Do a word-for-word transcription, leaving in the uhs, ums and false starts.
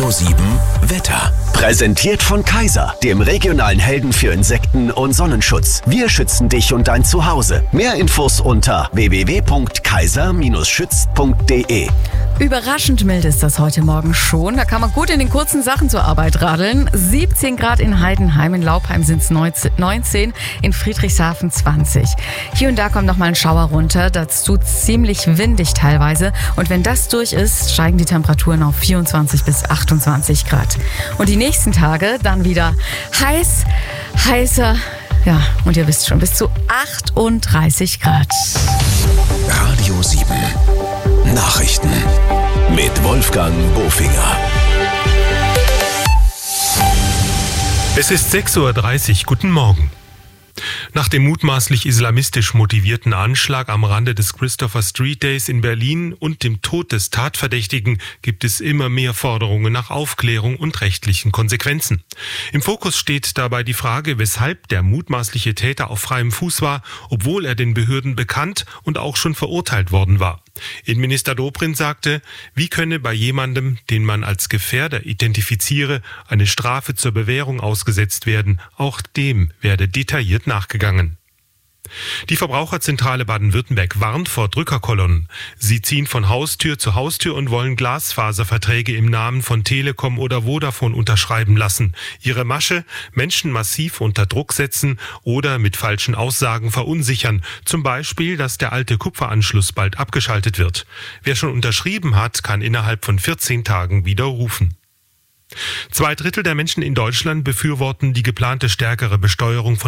Radio sieben Wetter. Präsentiert von Kaiser, dem regionalen Helden für Insekten und Sonnenschutz. Wir schützen dich und dein Zuhause. Mehr Infos unter w w w punkt kaiser Bindestrich schützt punkt d e. Überraschend mild ist das heute Morgen schon. Da kann man gut in den kurzen Sachen zur Arbeit radeln. siebzehn Grad in Heidenheim, in Laupheim sind es neunzehn, in Friedrichshafen zwanzig. Hier und da kommt noch mal ein Schauer runter, dazu ziemlich windig teilweise. Und wenn das durch ist, steigen die Temperaturen auf vierundzwanzig bis achtundzwanzig Grad. Und die nächsten Tage dann wieder heiß, heißer, ja, und ihr wisst schon, bis zu achtunddreißig Grad. Radio sieben Nachrichten mit Wolfgang Bofinger. Es ist sechs Uhr dreißig. Guten Morgen. Nach dem mutmaßlich islamistisch motivierten Anschlag am Rande des Christopher Street Days in Berlin und dem Tod des Tatverdächtigen gibt es immer mehr Forderungen nach Aufklärung und rechtlichen Konsequenzen. Im Fokus steht dabei die Frage, weshalb der mutmaßliche Täter auf freiem Fuß war, obwohl er den Behörden bekannt und auch schon verurteilt worden war. Innenminister Dobrindt sagte, wie könne bei jemandem, den man als Gefährder identifiziere, eine Strafe zur Bewährung ausgesetzt werden? Auch dem werde detailliert nachgegangen. Die Verbraucherzentrale Baden-Württemberg warnt vor Drückerkolonnen. Sie ziehen von Haustür zu Haustür und wollen Glasfaserverträge im Namen von Telekom oder Vodafone unterschreiben lassen. Ihre Masche: Menschen massiv unter Druck setzen oder mit falschen Aussagen verunsichern. Zum Beispiel, dass der alte Kupferanschluss bald abgeschaltet wird. Wer schon unterschrieben hat, kann innerhalb von vierzehn Tagen widerrufen. Zwei Drittel der Menschen in Deutschland befürworten die geplante stärkere Besteuerung von